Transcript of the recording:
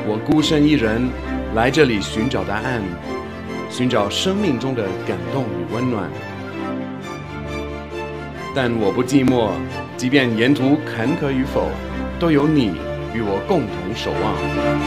我孤身一人来这里寻找答案，寻找生命中的感动与温暖。但我不寂寞，即便沿途坎坷与否，都有你与我共同守望。